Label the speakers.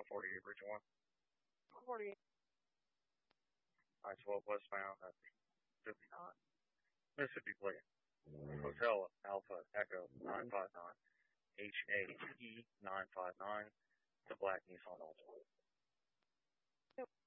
Speaker 1: 48 Bridge 1.
Speaker 2: 48.
Speaker 1: Alright, so what was found at the 59 Mississippi Plate? Hotel Alpha Echo 959, HAE 959, the black Nissan Altima.